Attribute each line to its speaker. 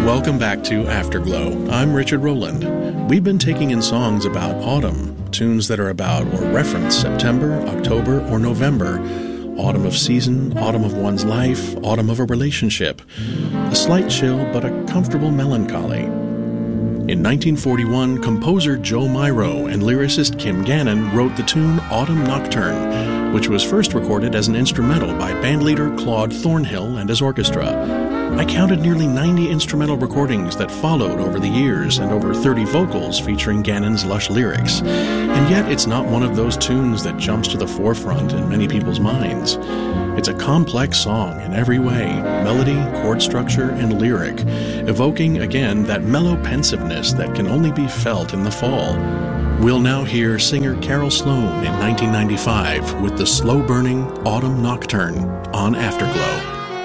Speaker 1: Welcome back to Afterglow. I'm Richard Rowland. We've been taking in songs about autumn, tunes that are about or reference September, October, or November, autumn of season, autumn of one's life, autumn of a relationship, a slight chill but a comfortable melancholy. In 1941, composer Joe Myro and lyricist Kim Gannon wrote the tune Autumn Nocturne, which was first recorded as an instrumental by bandleader Claude Thornhill and his orchestra. I counted nearly 90 instrumental recordings that followed over the years and over 30 vocals featuring Gannon's lush lyrics. And yet it's not one of those tunes that jumps to the forefront in many people's minds. It's a complex song in every way, melody, chord structure, and lyric, evoking again that mellow pensiveness that can only be felt in the fall. We'll now hear singer Carol Sloan in 1995 with the slow-burning Autumn Nocturne on Afterglow.